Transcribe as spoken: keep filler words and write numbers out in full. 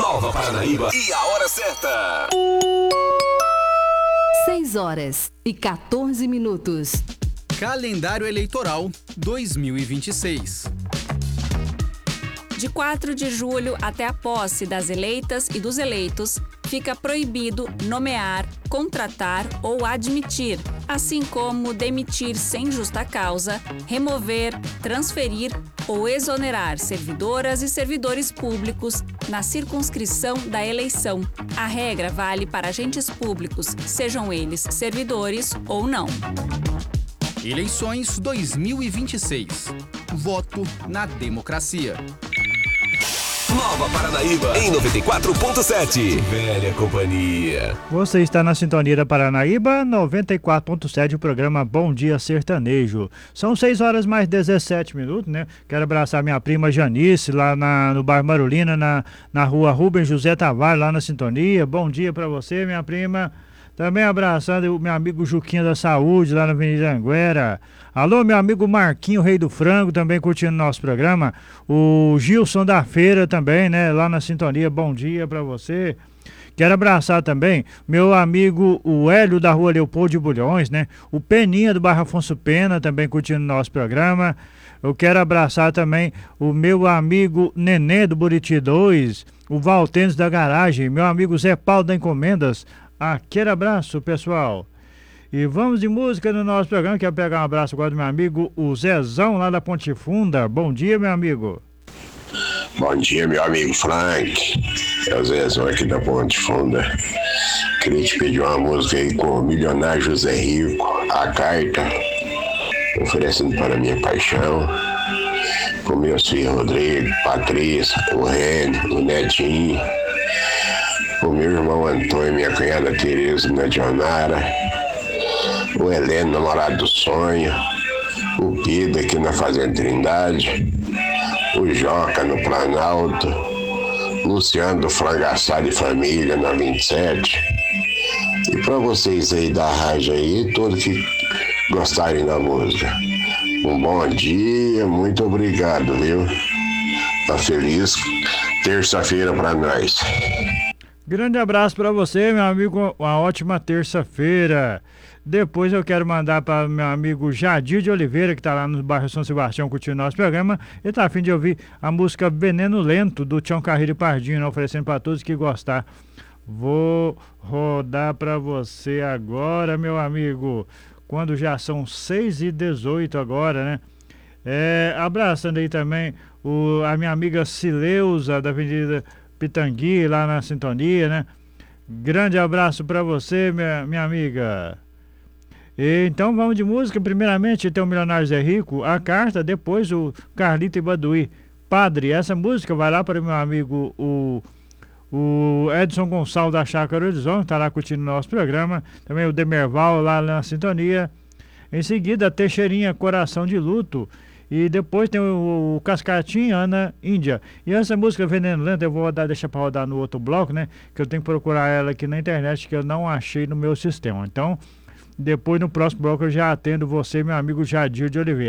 Nova Paranaíba e a hora certa. seis horas e quatorze minutos. Calendário Eleitoral dois mil e vinte e seis. De quatro de julho até a posse das eleitas e dos eleitos, fica proibido nomear, contratar ou admitir, assim como demitir sem justa causa, remover, transferir ou exonerar servidoras e servidores públicos na circunscrição da eleição. A regra vale para agentes públicos, sejam eles servidores ou não. Eleições dois mil e vinte e seis. Voto na democracia. Nova Paranaíba em noventa e quatro ponto sete. Velha companhia. Você está na sintonia da Paranaíba, noventa e quatro ponto sete, o programa Bom Dia Sertanejo. São seis horas mais dezessete minutos, né? Quero abraçar minha prima Janice, lá na, no bairro Marulina, na, na rua Rubens José Tavares, lá na sintonia. Bom dia pra você, minha prima. Também abraçando o meu amigo Juquinha da Saúde, lá na Avenida Anguera. Alô, meu amigo Marquinho, Rei do Frango, também curtindo nosso programa. O Gilson da Feira também, né, lá na sintonia. Bom dia pra você. Quero abraçar também meu amigo o Hélio da rua Leopoldo de Bulhões, né? O Peninha do bairro Afonso Pena, também curtindo nosso programa. Eu quero abraçar também o meu amigo Nenê do Buriti dois, o Valtênis da Garagem, meu amigo Zé Paulo da Encomendas. Aquele abraço, pessoal. E vamos de música no nosso programa. Quero pegar um abraço agora do meu amigo, o Zezão, lá da Ponte Funda. Bom dia, meu amigo. Bom dia, meu amigo Frank. É o Zezão aqui da Ponte Funda. Queria te pedir uma música aí com o milionário José Rico, A Carta, oferecendo para minha paixão, com meus filhos Rodrigo, Patrícia, o Reni, o Netinho, o meu irmão Antônio, minha cunhada Tereza, na Dionara, o Heleno, namorado do sonho, o Pedro aqui na Fazenda Trindade, o Joca no Planalto, Luciano do Frangaçado e Família na vinte e sete. E para vocês aí da rádio aí, todos que gostarem da música, um bom dia, muito obrigado, viu? Tá feliz terça-feira para nós. Grande abraço para você, meu amigo, uma ótima terça-feira. Depois eu quero mandar para meu amigo Jadir de Oliveira, que está lá no bairro São Sebastião, curtindo nosso programa. Ele está a fim de ouvir a música Veneno Lento, do Tião Carreiro e Pardinho, né, oferecendo para todos que gostar. Vou rodar para você agora, meu amigo, quando já são seis e dezoito agora, né? É, abraçando aí também o, a minha amiga Cileuza, da Avenida Pitangui, lá na sintonia, né? Grande abraço para você, minha, minha amiga. E, então vamos de música. Primeiramente tem o Milionário Zé Rico, A Carta, depois o Carlito e Baduí, Padre. Essa música vai lá para o meu amigo o, o Edson Gonçalves da Chácara Horizonte, está lá curtindo nosso programa. Também o Demerval lá na sintonia. Em seguida, Teixeirinha, Coração de Luto. E depois tem o, o Cascatinha, Ana Índia. E essa música Veneno Lento eu vou rodar, deixar para rodar no outro bloco, né? Que eu tenho que procurar ela aqui na internet, que eu não achei no meu sistema. Então, depois no próximo bloco eu já atendo você, meu amigo Jadir de Oliveira.